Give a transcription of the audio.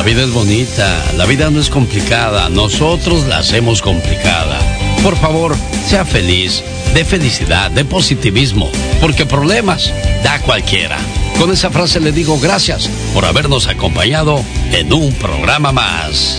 La vida es bonita, la vida no es complicada, nosotros la hacemos complicada. Por favor, sea feliz, dé felicidad, dé positivismo, porque problemas da cualquiera. Con esa frase le digo gracias por habernos acompañado en un programa más.